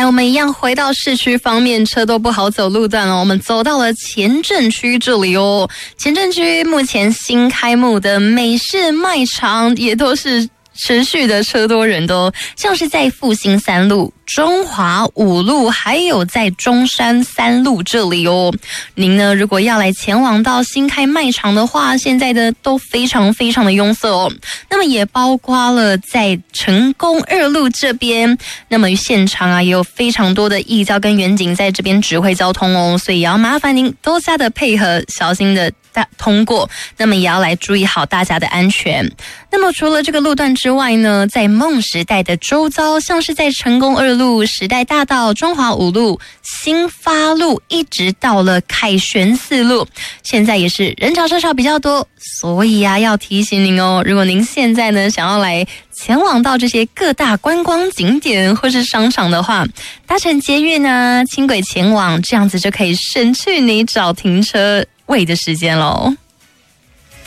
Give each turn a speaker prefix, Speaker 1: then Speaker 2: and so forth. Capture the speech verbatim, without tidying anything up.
Speaker 1: 我们一样回到市区方面，车都不好走路段哦。我们走到了前镇区这里哦。前镇区目前新开幕的美式卖场也都是持续的车多人多，像是在复兴三路、中华五路，还有在中山三路这里哦。您呢，如果要来前往到新开卖场的话，现在的都非常非常的拥塞哦。那么也包括了在成功二路这边，那么现场啊也有非常多的义交跟员警在这边指挥交通哦，所以也要麻烦您多加的配合，小心的通过，那么也要来注意好大家的安全。那么除了这个路段之外呢，在梦时代的周遭，像是在成功二路、时代大道、中华五路、新发路，一直到了凯旋四路，现在也是人潮车潮比较多，所以啊要提醒您哦，如果您现在呢想要来前往到这些各大观光景点或是商场的话，搭乘捷运啊、轻轨前往，这样子就可以省去你找停车位的时间咯。